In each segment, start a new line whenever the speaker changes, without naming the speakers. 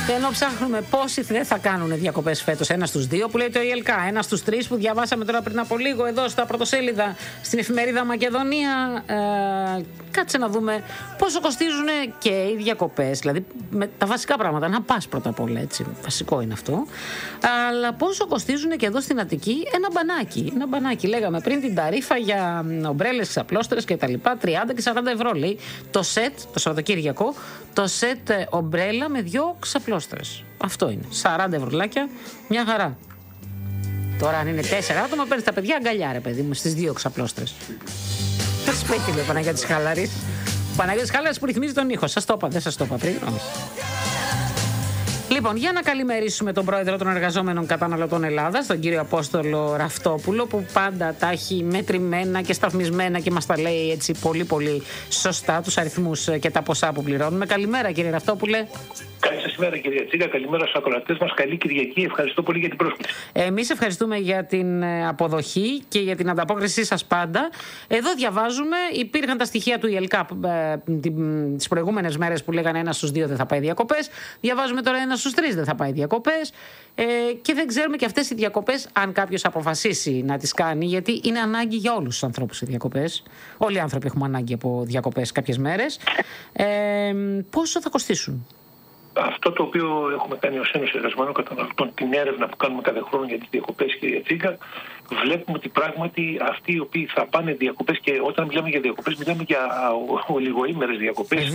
Ενώ ψάχνουμε πόσοι δεν θα κάνουν διακοπές φέτος. 1 στους 2 που λέει το ΙΕΛΚΑ. 1 στους 3 που διαβάσαμε τώρα πριν από λίγο εδώ στα πρωτοσέλιδα στην εφημερίδα Μακεδονία. Κάτσε να δούμε πόσο κοστίζουν και οι διακοπές. Δηλαδή με τα βασικά πράγματα. Να πας πρώτα απ' όλα, έτσι. Βασικό είναι αυτό. Αλλά πόσο κοστίζουν και εδώ στην Αττική ένα μπανάκι. Ένα μπανάκι. Λέγαμε πριν την ταρίφα για ομπρέλες, ξαπλώστερες κτλ. 30 και 40 ευρώ λέει το σετ, το Σαββατοκύριακο. Το σετ ομπρέλα με 2 ξαπλώστερες. Αυτό είναι. 40 ευρουλάκια, μια χαρά. Τώρα, αν είναι 4 άτομα, παίρνει τα παιδιά αγκαλιά, ρε παιδί μου, στις 2 ξαπλώστερες. Σπέκι λέει Παναγιώτης Χαλαρής. Παναγιώτης Χαλαρής που ρυθμίζει τον ήχο. Σας το είπα, δεν σας το είπα πριν. Λοιπόν, για να καλημερίσουμε τον πρόεδρο των εργαζόμενων καταναλωτών Ελλάδας, τον κύριο Απόστολο Ραφτόπουλο, που πάντα τα έχει μετρημένα και σταθμισμένα και μας τα λέει έτσι πολύ πολύ σωστά τους αριθμούς και τα ποσά που πληρώνουμε. Καλημέρα κύριε Ραφτόπουλε.
Καλή σας ημέρα κυρία Τσίγκα, καλημέρα στους ακροατές μας, καλή Κυριακή, ευχαριστώ πολύ για την πρόσκληση.
Εμείς ευχαριστούμε για την αποδοχή και για την ανταπόκρισή σας πάντα. Εδώ διαβάζουμε, υπήρχαν τα στοιχεία του ΙΕΛΚΑ τις προηγούμενες μέρες που λέγανε 1 στους 2 δεν θα πάει διακοπές. Διαβάζουμε τώρα 1 στους 3 δεν θα πάει διακοπές. Και δεν ξέρουμε και αυτές οι διακοπές, αν κάποιος αποφασίσει να τις κάνει, γιατί είναι ανάγκη για όλους τους ανθρώπους οι διακοπές. Όλοι οι άνθρωποι έχουμε ανάγκη από διακοπές κάποιες μέρες. Πόσο θα κοστίσουν?
Αυτό το οποίο έχουμε κάνει ως Ένωση Εργαζομένων Καταναλωτών, την έρευνα που κάνουμε κάθε χρόνο για τις διακοπές, κυρία Τσίγκα, βλέπουμε ότι πράγματι αυτοί οι οποίοι θα πάνε διακοπές, και όταν μιλάμε για διακοπές, μιλάμε για ολιγοήμερες διακοπές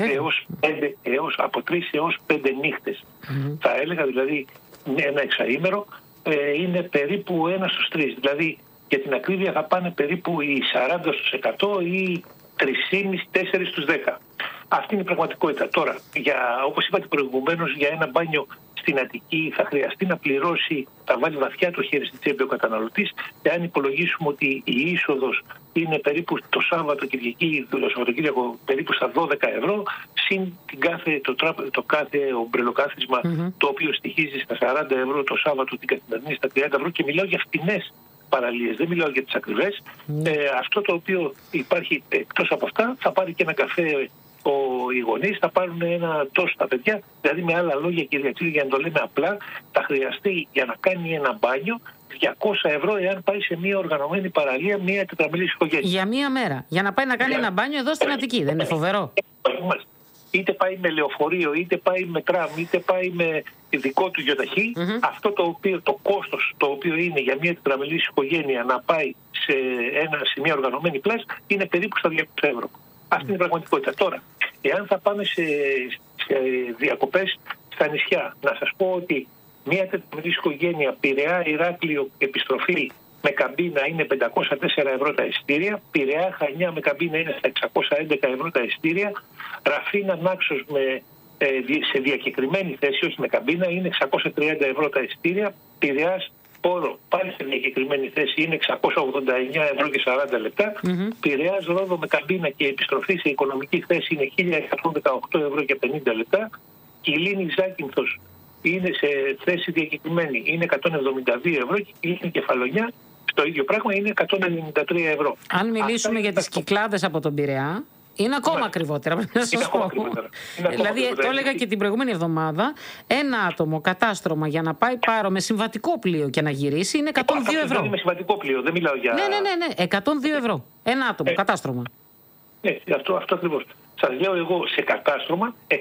από 3 έως 5 νύχτες. Θα έλεγα δηλαδή ένα εξαήμερο είναι περίπου 1 στους 3. Δηλαδή για την ακρίβεια θα πάνε περίπου οι 40 στους 100 ή 3,5-4 στους 10. Αυτή είναι η πραγματικότητα. Τώρα, όπως είπατε προηγουμένως, για ένα μπάνιο στην Αττική θα χρειαστεί να πληρώσει, θα βάλει βαθιά το χέρι στη τσέπη ο καταναλωτής. Εάν υπολογίσουμε ότι η είσοδος είναι περίπου το Σαββατοκύριακο περίπου στα 12 ευρώ, συν το κάθε ομπρελοκάθισμα, το οποίο στοιχίζει στα 40 ευρώ το Σάββατο, την καθημερινή στα 30 ευρώ, και μιλάω για φτηνές παραλίες, δεν μιλάω για τις ακριβές. Αυτό το οποίο υπάρχει εκτός από αυτά, θα πάρει και ένα καφέ οι γονείς, θα πάρουν ένα τόσο τα παιδιά. Δηλαδή, με άλλα λόγια, κυρία Τσίγκα, για να το λέμε απλά, θα χρειαστεί για να κάνει ένα μπάνιο 200 ευρώ εάν πάει σε μια οργανωμένη παραλία, μια τετραμελής οικογένεια.
Για μία μέρα. Για να πάει να κάνει ένα μπάνιο εδώ στην Αττική. Δεν είναι φοβερό?
Είτε πάει με λεωφορείο, είτε πάει με τραμ, είτε πάει με δικό του γιοταχή. Αυτό το κόστος το οποίο είναι για μια τετραμελής οικογένεια να πάει σε μια οργανωμένη πλάζ είναι περίπου στα 200 ευρώ. Αυτή είναι η πραγματικότητα. Τώρα, εάν θα πάμε σε διακοπές στα νησιά, να σας πω ότι μια τετραμελής οικογένεια Πειραιά, Ηράκλειο, επιστροφή με καμπίνα είναι 504 ευρώ τα εισιτήρια. Πειραιά, Χανιά με καμπίνα είναι στα 611 ευρώ τα εισιτήρια. Ραφίνα, Νάξος σε διακεκριμένη θέση, όχι με καμπίνα, είναι 630 ευρώ τα εισιτήρια. Πειραιάς, Πόρο, πάλι σε διακεκριμένη θέση, είναι 689 ευρώ και 40 λεπτά. Πειραιάς, Ρόδο με καμπίνα και επιστροφή σε οικονομική θέση είναι 1118 ευρώ και 50 λεπτά. Κιλίνη, Ζάκυνθος είναι σε θέση διακεκριμένη, είναι 172 ευρώ, και Κιλίνη, Κεφαλονιά, το ίδιο πράγμα, είναι 193 ευρώ.
Αν μιλήσουμε για τις Κυκλάδες από τον Πειραιά, είναι ακόμα ακριβότερα, πρέπει να σας πω. Δηλαδή, το έλεγα και την προηγούμενη εβδομάδα, ένα άτομο κατάστρωμα για να πάει Πάρο με συμβατικό πλοίο και να γυρίσει είναι 102 ευρώ.
Δεν είναι συμβατικό πλοίο, δεν μιλάω για...
Ναι, 102 ευρώ. Ένα άτομο κατάστρωμα.
Ναι, αυτό ακριβώς. Σας λέω εγώ, σε κατάστρωμα 689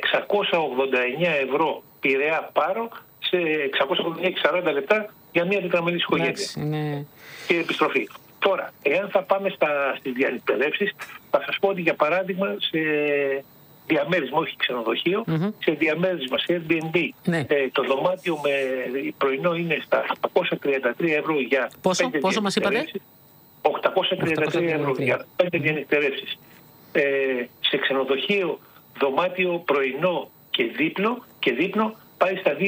ευρώ Πειραιά Πάρο σε 640 λεπτά για μια τετραμελής οικογένεια. Και επιστροφή. Τώρα, εάν θα πάμε στις διανυκτερεύσεις, θα σας πω ότι για παράδειγμα σε διαμέρισμα, όχι ξενοδοχείο, σε διαμέρισμα, σε Airbnb, το δωμάτιο με πρωινό είναι στα 833 ευρώ για 5
Πόσο μας είπατε?
833 ευρώ για 5 διανυκτερεύσεις. Σε ξενοδοχείο, δωμάτιο πρωινό και δείπνο πάει στα